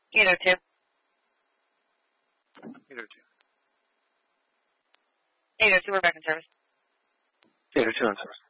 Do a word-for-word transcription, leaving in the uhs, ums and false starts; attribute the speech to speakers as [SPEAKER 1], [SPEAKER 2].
[SPEAKER 1] eight oh two.
[SPEAKER 2] eight oh two.
[SPEAKER 1] eight oh two, we're back in service.
[SPEAKER 2] eight oh two in service.